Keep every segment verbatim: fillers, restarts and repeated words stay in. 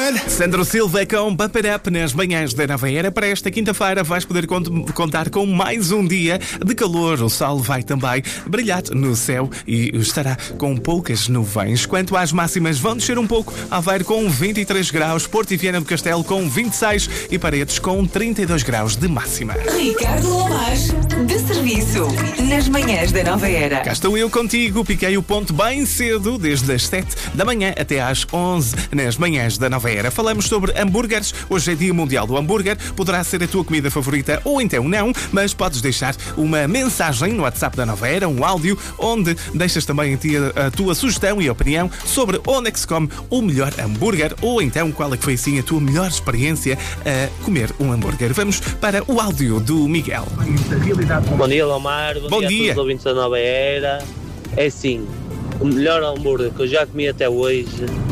Sandro Silva com Bump It Up nas manhãs da Nova Era. Para esta quinta-feira vais poder cont- contar com mais um dia de calor. O sol vai também brilhar no céu e estará com poucas nuvens. Quanto às máximas, vão descer um pouco. Aveiro com vinte e três graus, Porto e Viana do Castelo com vinte e seis e Paredes com trinta e dois graus de máxima. Ricardo Lomar, de serviço, nas manhãs da Nova Era. Cá estou eu contigo, piquei o ponto bem cedo, desde as sete da manhã até às onze, nas manhãs da Nova Era. Falamos sobre hambúrgueres. Hoje é Dia Mundial do Hambúrguer. Poderá ser a tua comida favorita ou então não, mas podes deixar uma mensagem no WhatsApp da Nova Era, um áudio, onde deixas também a, ti a, a tua sugestão e opinião sobre onde é que se come o melhor hambúrguer ou então qual é que foi assim a tua melhor experiência a comer um hambúrguer. Vamos para o áudio do Miguel. Bom dia, Lomar. Bom, Bom dia, dia a todos os ouvintes da Nova Era. É sim, o melhor hambúrguer que eu já comi até hoje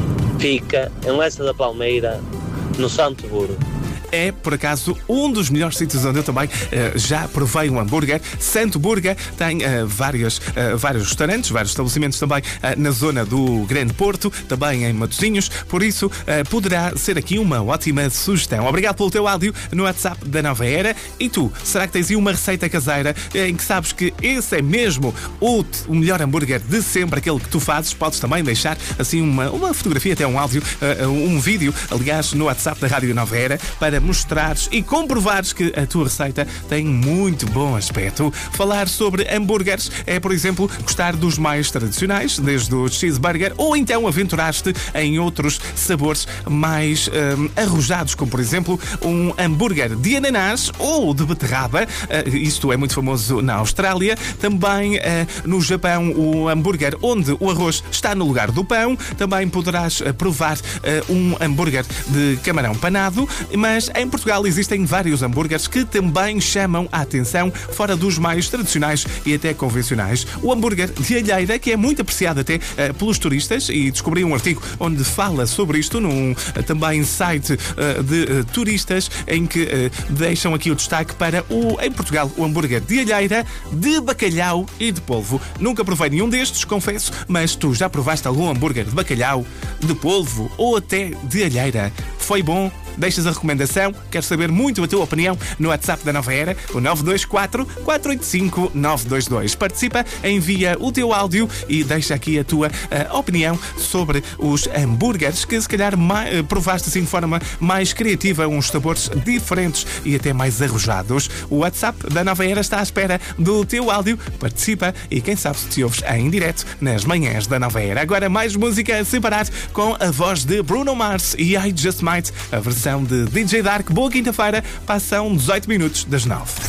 fica em Lessa da Palmeira, no Santo Burgo. É, por acaso, um dos melhores sítios onde eu também uh, já provei um hambúrguer. Santo Burga tem uh, vários, uh, vários restaurantes, vários estabelecimentos também uh, na zona do Grande Porto, também em Matosinhos, por isso uh, poderá ser aqui uma ótima sugestão. Obrigado pelo teu áudio no WhatsApp da Nova Era. E tu, será que tens aí uma receita caseira em que sabes que esse é mesmo o, o melhor hambúrguer de sempre, aquele que tu fazes? Podes também deixar assim uma, uma fotografia, até um áudio, uh, um vídeo, aliás, no WhatsApp da Rádio Nova Era, para mostrares e comprovares que a tua receita tem muito bom aspecto. Falar sobre hambúrgueres é, por exemplo, gostar dos mais tradicionais, desde o cheeseburger, ou então aventurar-te em outros sabores mais hum, arrojados, como por exemplo um hambúrguer de ananás ou de beterraba. Uh, isto é muito famoso na Austrália. Também uh, no Japão, o hambúrguer onde o arroz está no lugar do pão. Também poderás uh, provar uh, um hambúrguer de camarão panado, mas em Portugal existem vários hambúrgueres que também chamam a atenção, fora dos mais tradicionais e até convencionais. O hambúrguer de alheira, que é muito apreciado até uh, pelos turistas, e descobri um artigo onde fala sobre isto num uh, também site uh, de uh, turistas, em que uh, deixam aqui o destaque para o, em Portugal, o hambúrguer de alheira, de bacalhau e de polvo. Nunca provei nenhum destes, confesso, mas tu já provaste algum hambúrguer de bacalhau, de polvo ou até de alheira? Foi bom? Deixas a recomendação, quero saber muito a tua opinião no WhatsApp da Nova Era, o nove dois quatro, quatro oito cinco, nove dois dois. Participa, envia o teu áudio e deixa aqui a tua uh, opinião sobre os hambúrgueres que se calhar mais, uh, provaste assim de forma mais criativa, uns sabores diferentes e até mais arrojados. O WhatsApp da Nova Era está à espera do teu áudio. Participa e quem sabe se te ouves em direto nas manhãs da Nova Era. Agora mais música a separar com a voz de Bruno Mars e I Just Might, a versão de D J Dark. Boa quinta-feira, passam dezoito minutos das nove.